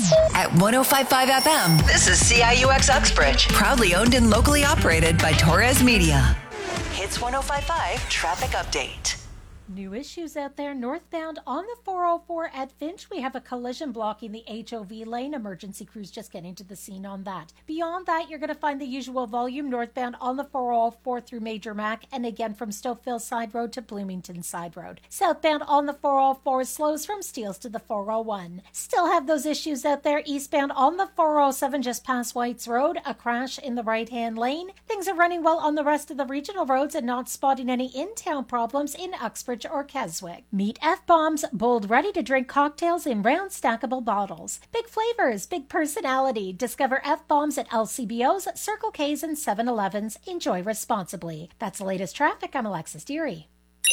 At 105.5 FM, this is CIUX Uxbridge. Proudly owned and locally operated by Torres Media. Hits 105.5 Traffic Update. New issues out there. Northbound on the 404 at Finch, we have a collision blocking the HOV lane. Emergency crews just getting to the scene on that. Beyond that, you're going to find the usual volume northbound on the 404 through Major Mac, and again from Stokeville Side Road to Bloomington Side Road. Southbound on the 404 slows from Steeles to the 401. Still have those issues out there. Eastbound on the 407 just past Whites Road, a crash in the right-hand lane. Things are running well on the rest of the regional roads and not spotting any in-town problems in Uxbridge or Keswick. Meet F-Bombs, bold, ready-to-drink cocktails in round, stackable bottles. Big flavors, big personality. Discover F-Bombs at LCBOs, Circle K's, and 7-Elevens. Enjoy responsibly. That's the latest traffic. I'm Alexis Deary.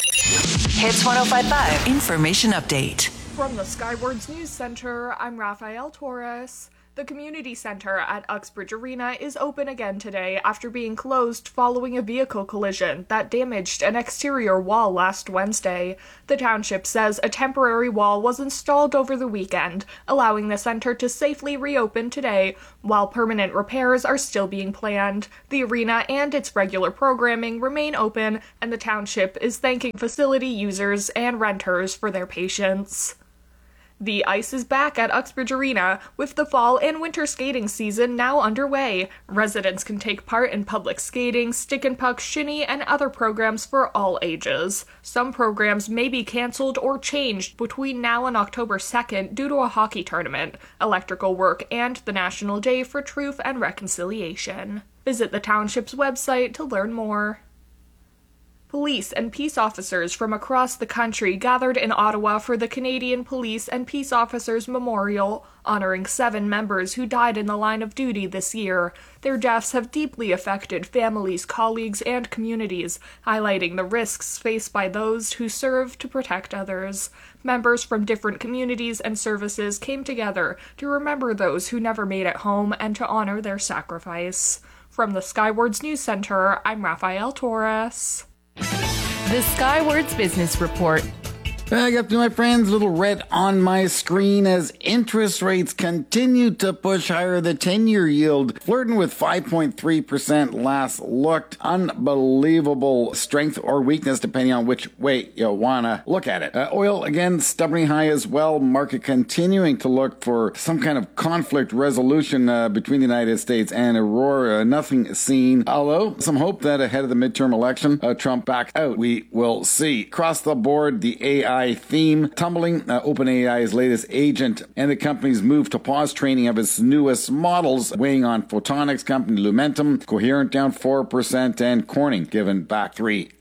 Hits 105.5 Information Update. From the Skywards News Center, I'm Rafael Torres. The community center at Uxbridge Arena is open again today after being closed following a vehicle collision that damaged an exterior wall last Wednesday. The township says a temporary wall was installed over the weekend, allowing the center to safely reopen today, while permanent repairs are still being planned. The arena and its regular programming remain open, and the township is thanking facility users and renters for their patience. The ice is back at Uxbridge Arena, with the fall and winter skating season now underway. Residents can take part in public skating, stick and puck, shinny, and other programs for all ages. Some programs may be canceled or changed between now and October 2nd due to a hockey tournament, electrical work, and the National Day for Truth and Reconciliation. Visit the township's website to learn more. Police and peace officers from across the country gathered in Ottawa for the Canadian Police and Peace Officers Memorial, honoring 7 members who died in the line of duty this year. Their deaths have deeply affected families, colleagues, and communities, highlighting the risks faced by those who serve to protect others. Members from different communities and services came together to remember those who never made it home and to honor their sacrifice. From the Skywards News Center, I'm Rafael Torres. The Skywards Business Report. I got my friends, little red on my screen as interest rates continue to push higher. The 10-year yield flirting with 5.3% last looked. Unbelievable strength or weakness depending on which way you want to look at it. Oil, again, stubbornly high as well. Market continuing to look for some kind of conflict resolution between the United States and Aurora. Nothing seen, although some hope that ahead of the midterm election, Trump back out. We will see. Across the board, the AI theme tumbling. OpenAI's latest agent and the company's move to pause training of its newest models, weighing on photonics company Lumentum. Coherent down 4% and Corning given back 3%.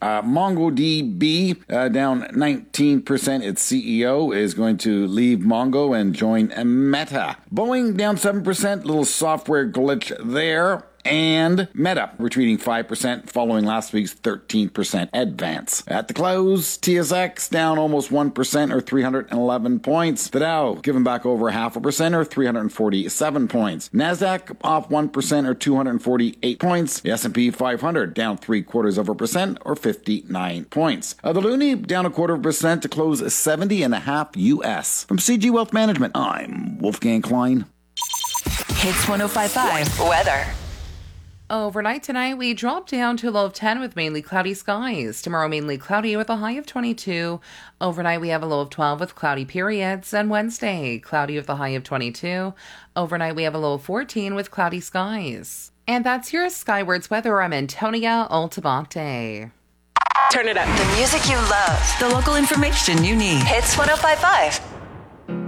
MongoDB down 19%. Its CEO is going to leave Mongo and join Meta. Boeing down 7%. Little software glitch there. And Meta retreating 5% following last week's 13% advance. At the close, TSX down almost 1% or 311 points. The Dow giving back over 0.5% or 347 points. NASDAQ off 1% or 248 points. The S&P 500 down 0.75% or 59 points. The Loonie down 0.25% to close 70.5 US. From CG Wealth Management, I'm Wolfgang Klein. Hits 105.5 Weather. Overnight tonight, we drop down to a low of 10 with mainly cloudy skies. Tomorrow, mainly cloudy with a high of 22. Overnight, we have a low of 12 with cloudy periods. And Wednesday, cloudy with a high of 22. Overnight, we have a low of 14 with cloudy skies. And that's your Skywards weather. I'm Antonia Altabate. Turn it up. The music you love. The local information you need. Hits 105.5.